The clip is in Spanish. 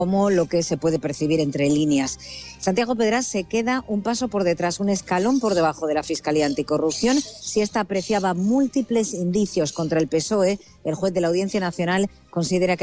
como lo que se puede percibir entre líneas. Santiago Pedraz se queda un paso por detrás, un escalón por debajo de la Fiscalía Anticorrupción. Si esta apreciaba múltiples indicios contra el PSOE, el juez de la Audiencia Nacional considera que